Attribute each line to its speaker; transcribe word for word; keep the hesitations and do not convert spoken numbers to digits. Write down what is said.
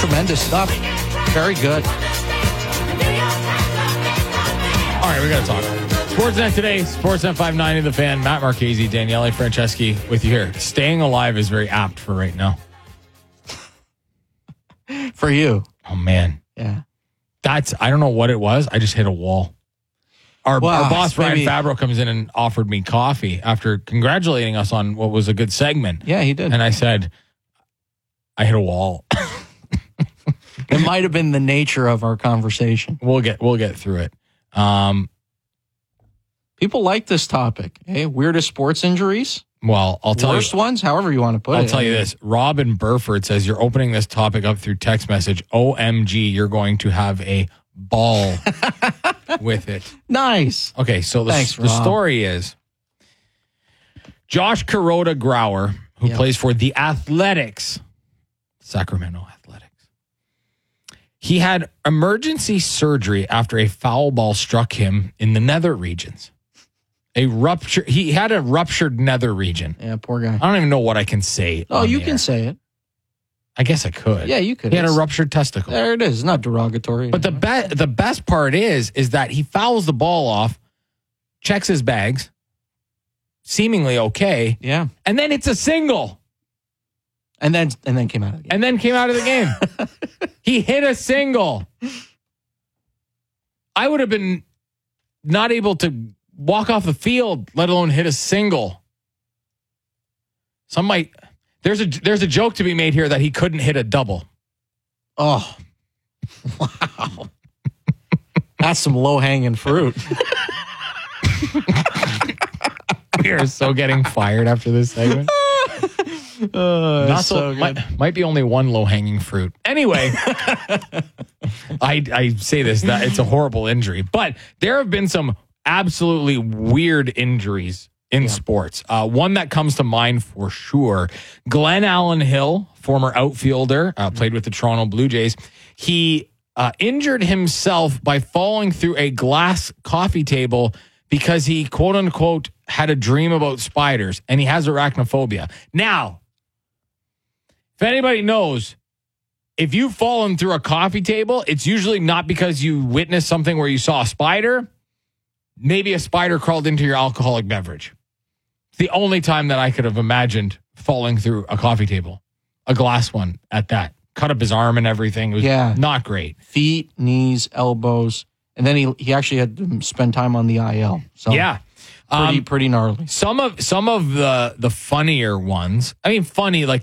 Speaker 1: tremendous stuff. Very good.
Speaker 2: All right, we got to talk. Sportsnet today, Sportsnet five ninety, The Fan, Matt Marchese, Daniele Franceschi with you here. Staying alive is very apt for right now.
Speaker 1: For you.
Speaker 2: Oh, man.
Speaker 1: Yeah.
Speaker 2: That's, I don't know what it was. I just hit a wall. Our,
Speaker 1: Well,
Speaker 2: our boss, Brian
Speaker 1: maybe-
Speaker 2: Fabro, comes in and offered me coffee after congratulating us on what was a good segment.
Speaker 1: Yeah, he did.
Speaker 2: And I said, I hit a wall.
Speaker 1: It might have been the nature of our conversation.
Speaker 2: We'll get we'll get through it. Um,
Speaker 1: People like this topic. Hey, weirdest sports injuries,
Speaker 2: well, I'll tell
Speaker 1: worst
Speaker 2: you.
Speaker 1: ones, however you want to put
Speaker 2: I'll
Speaker 1: it.
Speaker 2: tell you this. Robin Burford says you're opening this topic up through text message. O M G, you're going to have a ball with it.
Speaker 1: Nice.
Speaker 2: Okay, so the,
Speaker 1: Thanks,
Speaker 2: the
Speaker 1: Rob.
Speaker 2: story is Josh Kuroda Grauer, who
Speaker 1: Yep.
Speaker 2: plays for the Athletics, Sacramento Athletics. He had emergency surgery after a foul ball struck him in the nether regions. A rupture. He had a ruptured nether region.
Speaker 1: Yeah, poor guy.
Speaker 2: I don't even know what I can say.
Speaker 1: Oh,
Speaker 2: on
Speaker 1: you
Speaker 2: the
Speaker 1: can
Speaker 2: air.
Speaker 1: say it.
Speaker 2: I guess I could.
Speaker 1: Yeah, you could.
Speaker 2: He had a
Speaker 1: It's-
Speaker 2: ruptured testicle.
Speaker 1: There it is. It's not derogatory.
Speaker 2: But the be- the best part is is that he fouls the ball off, checks his bags, seemingly okay,
Speaker 1: yeah,
Speaker 2: and then it's a single,
Speaker 1: and then and then came out of the game.
Speaker 2: and then came out of the game. He hit a single. I would have been not able to walk off the field, let alone hit a single. Some might there's a there's a joke to be made here that he couldn't hit a double.
Speaker 1: Oh, wow. That's some low hanging fruit.
Speaker 2: We are so getting fired after this segment.
Speaker 1: Uh,
Speaker 2: Not
Speaker 1: it's
Speaker 2: so,
Speaker 1: so good.
Speaker 2: might, might be only one low hanging fruit. Anyway, I I say this that it's a horrible injury, but there have been some absolutely weird injuries in
Speaker 1: Yeah.
Speaker 2: sports. Uh, one that comes to mind for sure: Glenn Allen Hill, former outfielder, uh, played with the Toronto Blue Jays. He uh, injured himself by falling through a glass coffee table because he quote unquote had a dream about spiders, and he has arachnophobia. Now, if anybody knows, if you've fallen through a coffee table, it's usually not because you witnessed something where you saw a spider. Maybe a spider crawled into your alcoholic beverage. It's the only time that I could have imagined falling through a coffee table, a glass one at that. Cut up his arm and everything. It was
Speaker 1: Yeah.
Speaker 2: not great.
Speaker 1: Feet, knees, elbows, and then he he actually had to spend time on the I L. So
Speaker 2: Yeah.
Speaker 1: pretty
Speaker 2: Um,
Speaker 1: pretty gnarly.
Speaker 2: Some of some of the the funnier ones. I mean, funny like